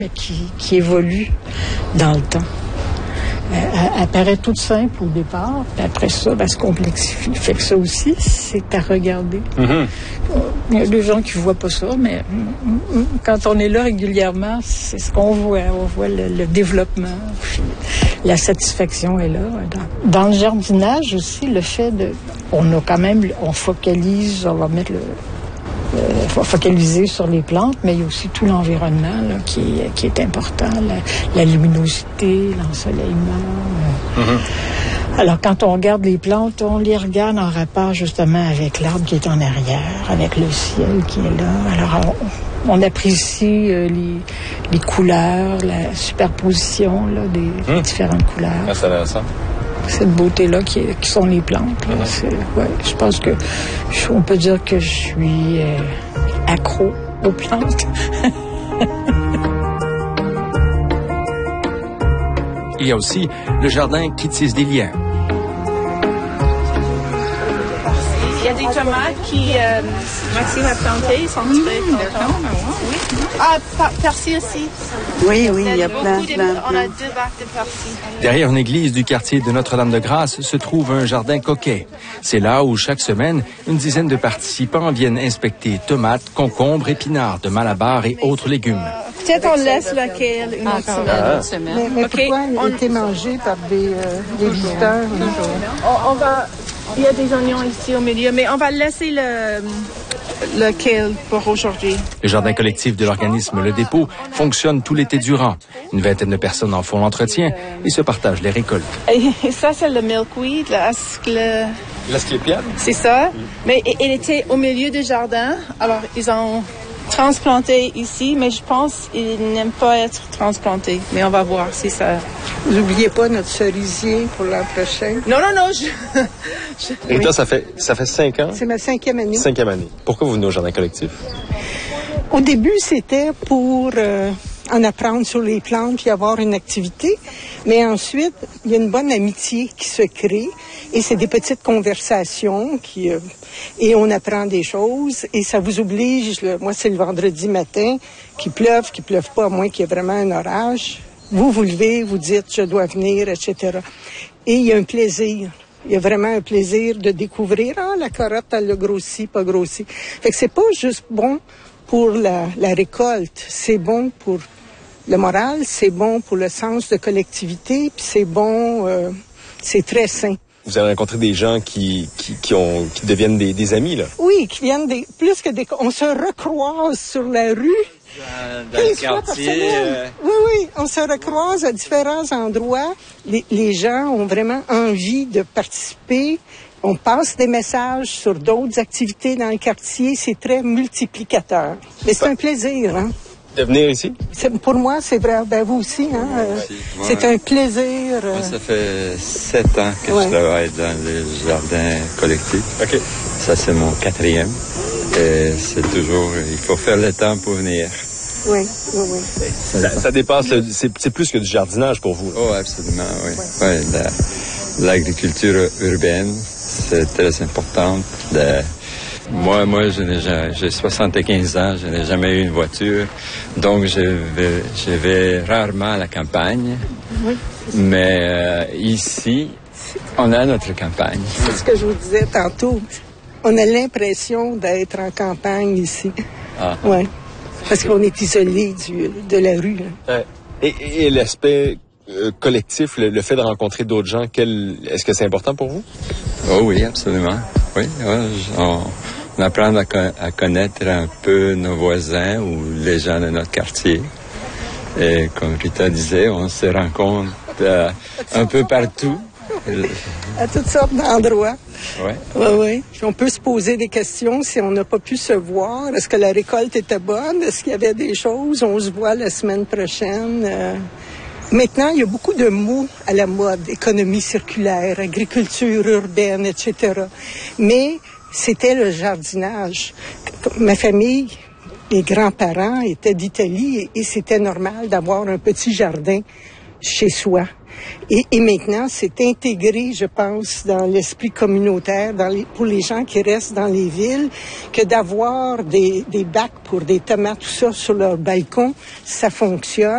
mais qui évolue dans le temps. Elle paraît toute simple au départ, puis après ça, elle se complexifie. Fait que ça aussi, c'est à regarder. Mm-hmm. Il y a des gens qui ne voient pas ça, mais quand on est là régulièrement, c'est ce qu'on voit. On voit le développement, puis la satisfaction est là. Dans le jardinage aussi, le fait de... On focalise, on va mettre faut focaliser sur les plantes, mais il y a aussi tout l'environnement là, qui est important, la luminosité, l'ensoleillement. Mm-hmm. Alors, quand on regarde les plantes, on les regarde en rapport justement avec l'arbre qui est en arrière, avec le ciel qui est là. Alors, on apprécie les couleurs, la superposition là, des différentes couleurs. Merci à ça. Cette beauté-là qui sont les plantes. Là. Je pense que on peut dire que je suis accro aux plantes. Il y a aussi le jardin qui tisse des liens. Il y a des tomates qui Maxime a planté, ils sont très contents. Oui. Ah, persil aussi. Oui, il y a plein. On a 2 bacs de persil. Derrière une église du quartier de Notre-Dame-de-Grâce se trouve un jardin coquet. C'est là où, chaque semaine, une dizaine de participants viennent inspecter tomates, concombres, épinards de Malabar et autres légumes. Peut-être on laisse la kale une autre semaine. Mais pourquoi il a été mangé par des visiteurs? On va... Il y a des oignons ici au milieu, mais on va laisser le kale pour aujourd'hui. Le jardin collectif de l'organisme Le Dépôt fonctionne tout l'été durant. Une vingtaine de personnes en font l'entretien et se partagent les récoltes. Et ça, c'est le milkweed, l'asclépiade? C'est ça. Mais il était au milieu du jardin. Alors, ils ont transplanté ici, mais je pense qu'ils n'aiment pas être transplantés. Mais on va voir si ça... N'oubliez pas notre cerisier pour l'an prochain. Non. Rita, ça fait 5 ans? C'est ma 5e année. 5e année. Pourquoi vous venez au jardin collectif? Au début, c'était pour en apprendre sur les plantes puis avoir une activité. Mais ensuite, il y a une bonne amitié qui se crée. Et c'est des petites conversations et on apprend des choses. Et ça vous oblige, moi, c'est le vendredi matin, qu'il pleuve pas, à moins qu'il y ait vraiment un orage. Vous levez, vous dites, je dois venir, etc. Et il y a un plaisir. Il y a vraiment un plaisir de découvrir, la carotte, elle a grossi, pas grossi. Fait que c'est pas juste bon pour la récolte. C'est bon pour le moral, c'est bon pour le sens de collectivité, puis c'est bon, c'est très sain. Vous avez rencontré des gens qui deviennent des amis, là? Oui, qui viennent on se recroise sur la rue. Dans le quartier. Oui, on se recroise à différents endroits. Les gens ont vraiment envie de participer. On passe des messages sur d'autres activités dans le quartier. C'est très multiplicateur. Mais c'est un plaisir, hein? De venir ici? Pour moi, c'est vrai. Ben, vous aussi, hein? C'est un plaisir. Moi, ça fait 7 ans que je travaille dans le jardin collectif. OK. Ça, c'est mon 4e. Et c'est toujours... Il faut faire le temps pour venir. Oui. Ça dépasse... C'est plus que du jardinage pour vous. Oh, absolument, oui. Oui, l'agriculture urbaine, c'est très important. Moi, j'ai 75 ans, je n'ai jamais eu une voiture, donc je vais rarement à la campagne. Oui. Mais ici, on a notre campagne. C'est ce que je vous disais tantôt. On a l'impression d'être en campagne ici. Oui. Parce qu'on est isolé de la rue. Et l'aspect collectif, le fait de rencontrer d'autres gens, est-ce que c'est important pour vous? Oh oui, absolument. Oui, on apprend à connaître un peu nos voisins ou les gens de notre quartier. Et comme Rita disait, on se rencontre un peu partout. À toutes sortes d'endroits. Oui. Puis on peut se poser des questions si on n'a pas pu se voir. Est-ce que la récolte était bonne? Est-ce qu'il y avait des choses? On se voit la semaine prochaine. Maintenant, il y a beaucoup de mots à la mode. Économie circulaire, agriculture urbaine, etc. Mais c'était le jardinage. Ma famille, mes grands-parents étaient d'Italie et c'était normal d'avoir un petit jardin chez soi. Et maintenant, c'est intégré, je pense, dans l'esprit communautaire, pour les gens qui restent dans les villes, que d'avoir des bacs pour des tomates, tout ça, sur leur balcon, ça fonctionne.